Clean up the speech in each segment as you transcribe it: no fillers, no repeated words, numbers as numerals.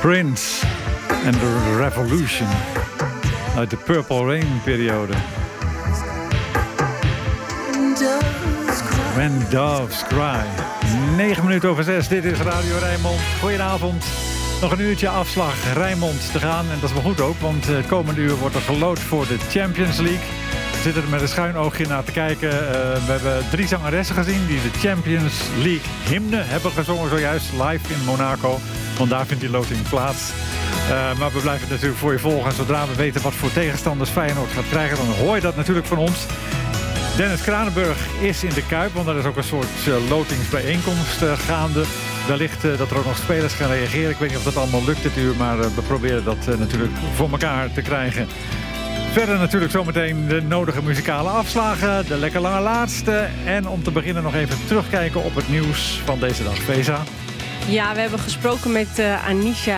Prince en The Revolution uit de Purple Rain periode. When Doves Cry. 6:09, dit is Radio Rijnmond. Goedenavond. Nog een uurtje afslag Rijnmond te gaan. En dat is wel goed ook, want het komende uur wordt er geloot voor de Champions League. We zitten er met een schuin oogje naar te kijken. We hebben 3 zangeressen gezien die de Champions League hymne hebben gezongen zojuist live in Monaco. Want daar vindt die loting plaats. Maar we blijven het natuurlijk voor je volgen. En zodra we weten wat voor tegenstanders Feyenoord gaat krijgen, dan hoor je dat natuurlijk van ons. Dennis Kranenburg is in de Kuip, want er is ook een soort lotingsbijeenkomst gaande. Wellicht dat er ook nog spelers gaan reageren. Ik weet niet of dat allemaal lukt dit uur, maar we proberen dat natuurlijk voor elkaar te krijgen. Verder natuurlijk zometeen de nodige muzikale afslagen, de lekker lange laatste. En om te beginnen nog even terugkijken op het nieuws van deze dag. Veza? Ja, we hebben gesproken met Anisha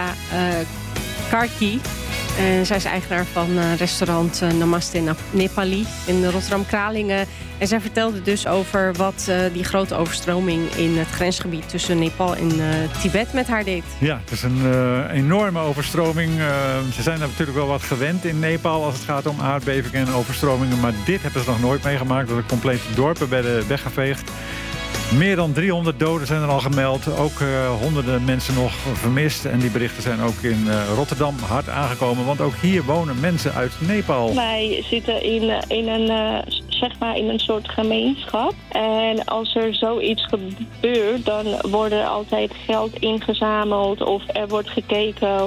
Karki. Zij is eigenaar van restaurant Namaste Nepali in Rotterdam-Kralingen. En zij vertelde dus over wat die grote overstroming in het grensgebied tussen Nepal en Tibet met haar deed. Ja, het is een enorme overstroming. Ze zijn natuurlijk wel wat gewend in Nepal als het gaat om aardbevingen en overstromingen. Maar dit hebben ze nog nooit meegemaakt, dat de complete dorpen werden weggeveegd. Meer dan 300 doden zijn er al gemeld. Ook honderden mensen nog vermist. En die berichten zijn ook in Rotterdam hard aangekomen. Want ook hier wonen mensen uit Nepal. Wij zitten in een soort gemeenschap. En als er zoiets gebeurt, dan wordt er altijd geld ingezameld. Of er wordt gekeken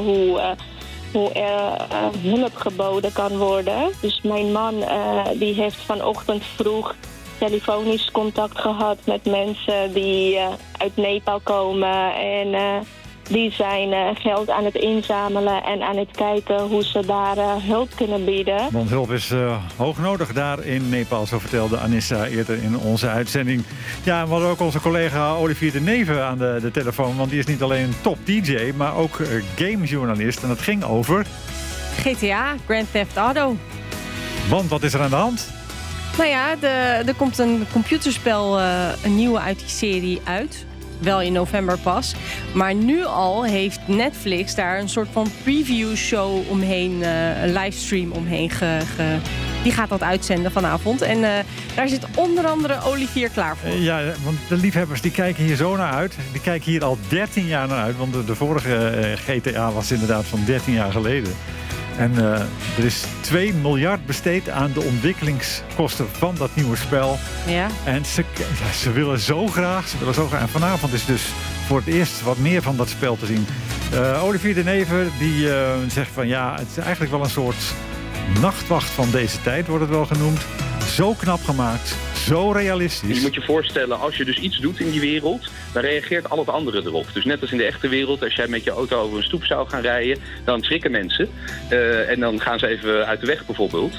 hoe er hulp geboden kan worden. Dus mijn man die heeft vanochtend vroeg telefonisch contact gehad met mensen die uit Nepal komen. En die zijn geld aan het inzamelen en aan het kijken hoe ze daar hulp kunnen bieden. Want hulp is hoog nodig daar in Nepal, zo vertelde Anissa eerder in onze uitzending. Ja, we hadden ook onze collega Olivier de Neve aan de telefoon. Want die is niet alleen een top DJ, maar ook gamejournalist. En dat ging over GTA, Grand Theft Auto. Want wat is er aan de hand? Nou ja, er komt een computerspel, een nieuwe uit die serie uit. Wel in november pas. Maar nu al heeft Netflix daar een soort van preview show omheen, een livestream omheen die gaat dat uitzenden vanavond. En daar zit onder andere Olivier klaar voor. Ja, want de liefhebbers die kijken hier zo naar uit. Die kijken hier al 13 jaar naar uit. Want de vorige GTA was inderdaad van 13 jaar geleden. En er is 2 miljard besteed aan de ontwikkelingskosten van dat nieuwe spel. Ja. En ze willen zo graag. En vanavond is dus voor het eerst wat meer van dat spel te zien. Olivier de Neve die zegt van ja, het is eigenlijk wel een soort nachtwacht van deze tijd, wordt het wel genoemd. Zo knap gemaakt, zo realistisch. Je moet je voorstellen, als je dus iets doet in die wereld, dan reageert al het andere erop. Dus net als in de echte wereld, als jij met je auto over een stoep zou gaan rijden, dan schrikken mensen. En dan gaan ze even uit de weg bijvoorbeeld.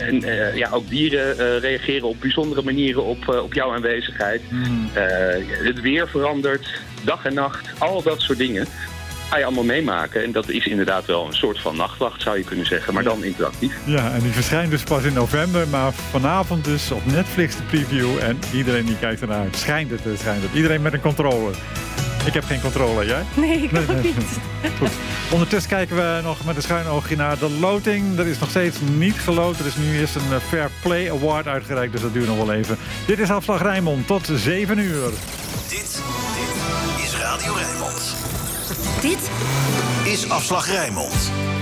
Ook dieren reageren op bijzondere manieren op jouw aanwezigheid. Het weer verandert, dag en nacht, al dat soort dingen ga je allemaal meemaken. En dat is inderdaad wel een soort van nachtwacht, zou je kunnen zeggen. Maar dan interactief. Ja, en die verschijnt dus pas in november. Maar vanavond dus op Netflix de preview. En iedereen die kijkt ernaar uit. Schijnt het. Iedereen met een controller. Ik heb geen controller, jij? Nee, ik ook niet. Goed. Ondertussen kijken we nog met een schuin oogje naar de loting. Er is nog steeds niet geloot. Er is nu eerst een Fair Play Award uitgereikt. Dus dat duurt nog wel even. Dit is Afslag Rijnmond. Tot 7 uur. Dit is Radio Rijnmond. Dit is Afslag Rijnmond.